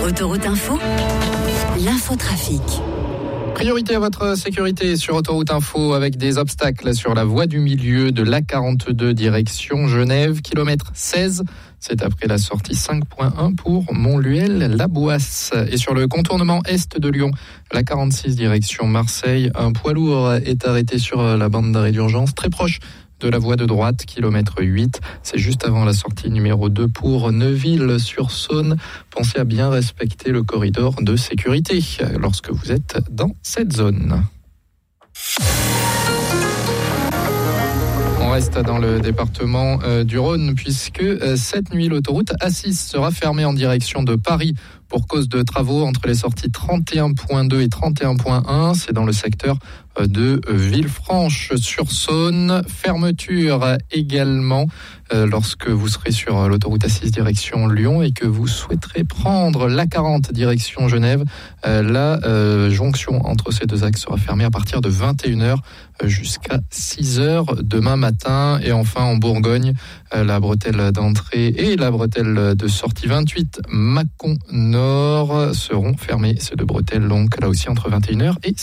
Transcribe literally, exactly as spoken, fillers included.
Autoroute Info, l'infotrafic. Priorité à votre sécurité sur Autoroute Info avec des obstacles sur la voie du milieu de l'A quarante-deux direction Genève, kilomètre seize. C'est après la sortie cinq point un pour Montluel-la-Boisse. Et sur le contournement est de Lyon, l'A quarante-six direction Marseille, un poids lourd est arrêté sur la bande d'arrêt d'urgence très proche de la voie de droite, kilomètre huit. C'est juste avant la sortie numéro deux pour Neuville-sur-Saône. Pensez à bien respecter le corridor de sécurité lorsque vous êtes dans cette zone. On reste dans le département euh, du Rhône puisque euh, cette nuit, l'autoroute A six sera fermée en direction de Paris pour cause de travaux entre les sorties trente et un point deux et trente et un point un. C'est dans le secteur de Villefranche-sur-Saône. Fermeture également euh, lorsque vous serez sur l'autoroute A six direction Lyon et que vous souhaiterez prendre l'A quarante direction Genève. Euh, la euh, jonction entre ces deux axes sera fermée à partir de vingt et une heures jusqu'à six heures demain matin. Et enfin en Bourgogne, euh, la bretelle d'entrée et la bretelle de sortie vingt-huit Mâcon Nord seront fermées. Ces deux bretelles longues là aussi entre vingt et une heures et